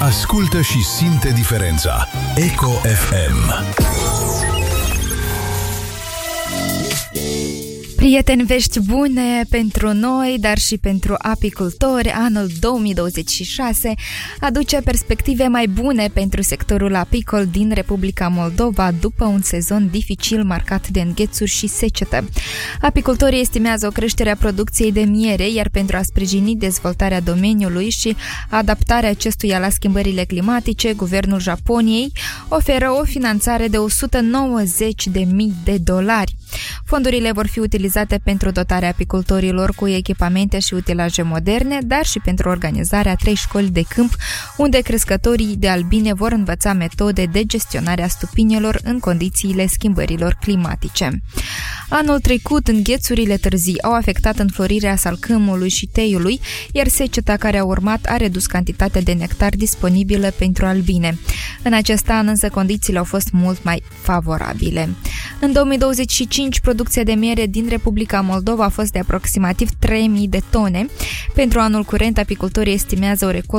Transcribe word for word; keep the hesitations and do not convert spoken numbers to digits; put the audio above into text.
Ascultă și simte diferența. Eco F M. Prieteni, vești bune pentru noi, dar și pentru apicultori. Anul două mii douăzeci și șase aduce perspective mai bune pentru sectorul apicol din Republica Moldova după un sezon dificil marcat de înghețuri și secetă. Apicultorii estimează o creștere a producției de miere, iar pentru a sprijini dezvoltarea domeniului și adaptarea acestuia la schimbările climatice, Guvernul Japoniei oferă o finanțare de o sută nouăzeci de mii de dolari. Fondurile vor fi utilizate pentru dotarea apicultorilor cu echipamente și utilaje moderne, dar și pentru organizarea trei școli de câmp, unde crescătorii de albine vor învăța metode de gestionare a stupinelor în condițiile schimbărilor climatice. Anul trecut, înghețurile târzii au afectat înflorirea salcâmului și teiului, iar seceta care a urmat a redus cantitatea de nectar disponibilă pentru albine. În acest an, însă, condițiile au fost mult mai favorabile. În două mii douăzeci și cinci, producția de miere din Republica Moldova a fost de aproximativ trei mii de tone. Pentru anul curent, apicultorii estimează o recoltă